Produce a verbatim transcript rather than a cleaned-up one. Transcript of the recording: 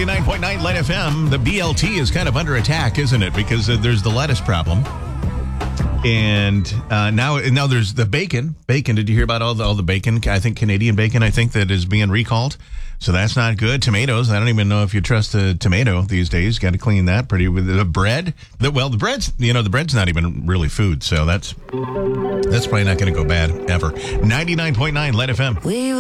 ninety-nine point nine Light F M. The B L T is kind of under attack, isn't it? Because uh, there's the lettuce problem. And uh, now now there's the bacon. Bacon, did you hear about all the, all the bacon? I think Canadian bacon, I think, that is being recalled. So that's not good. Tomatoes, I don't even know if you trust a tomato these days. Got to clean that pretty with the bread. The, well, the bread's, you know, the bread's not even really food. So that's that's probably not going to go bad ever. ninety-nine point nine Light F M. We